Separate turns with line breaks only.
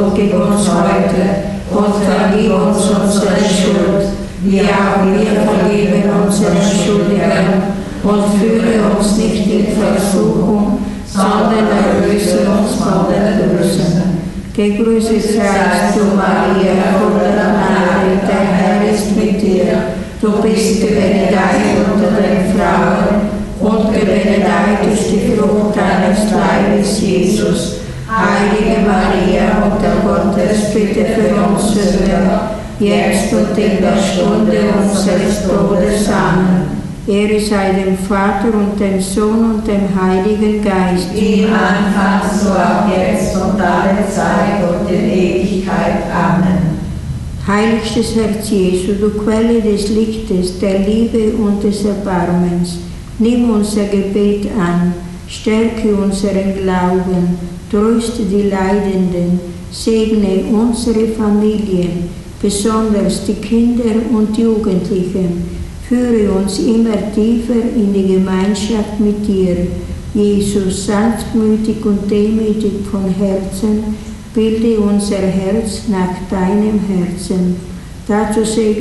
gib uns heute und vergib uns unsere Schuld, wie auch wir vergeben unseren Schuldigern. Und führe uns nicht in Versuchung, sondern erlöse uns von der Bösen. Gegrüßet seist du, Maria, voll der Gnade, der Herr ist mit dir. Du bist gebenedeit unter den Frauen, und gebenedeit ist die Frucht deines Leibes, Jesus. Heilige Maria, Mutter Gottes, bitte für uns Sünder, jetzt und in der Stunde unseres Todes. Amen. Ehre sei dem Vater und dem Sohn und dem Heiligen Geist.
Wie im Anfang, so auch jetzt und alle Zeit und in Ewigkeit. Amen.
Heiligstes Herz Jesu, du Quelle des Lichtes, der Liebe und des Erbarmens, nimm unser Gebet an, stärke unseren Glauben, tröste die Leidenden, segne unsere Familien, besonders die Kinder und Jugendlichen. Führe uns immer tiefer in die Gemeinschaft mit dir. Jesus, sanftmütig und demütig von Herzen, bilde unser Herz nach deinem Herzen. Dazu segne